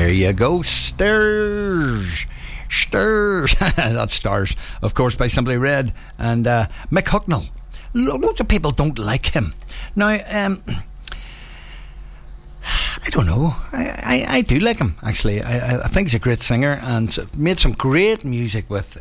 There you go. Stars. That's Stars, of course, by Simply Red. And Mick Hucknall. Loads of people don't like him. Now, I don't know. I do like him, actually. I think he's a great singer and made some great music with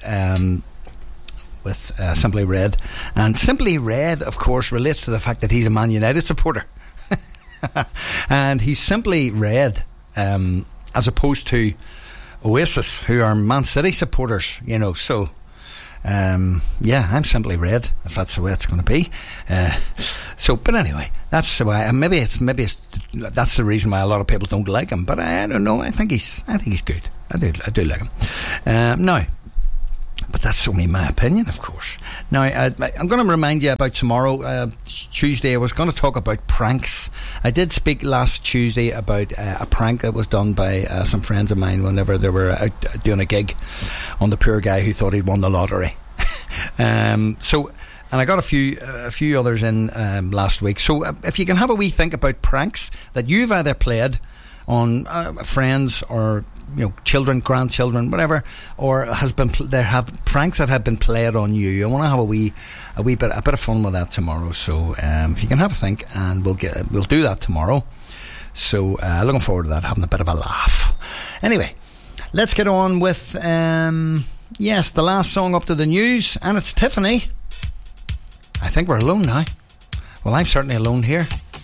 Simply Red. And Simply Red, of course, relates to the fact that he's a Man United supporter. And he's Simply Red, as opposed to Oasis, who are Man City supporters, you know. So yeah, I'm Simply Red, if that's the way it's going to be. But anyway, that's why. Maybe it's that's the reason why a lot of people don't like him. But I don't know. I think he's good. I do like him. Now, but that's only my opinion, of course. Now, I'm going to remind you about tomorrow, Tuesday. I was going to talk about pranks. I did speak last Tuesday about a prank that was done by some friends of mine whenever they were out doing a gig on the poor guy who thought he'd won the lottery. And I got a few others in last week. So if you can have a wee think about pranks that you've either played on friends or, you know, children, grandchildren, whatever, or there have pranks that have been played on you. I want to have a bit of fun with that tomorrow. So if you can have a think, and we'll do that tomorrow. So looking forward to that, having a bit of a laugh. Anyway, let's get on with the last song up to the news, and it's Tiffany. I think we're alone now. Well, I'm certainly alone here.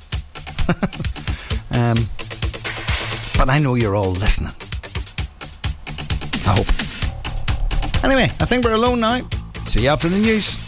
But I know you're all listening. I hope. Anyway, I think we're alone now. See you after the news.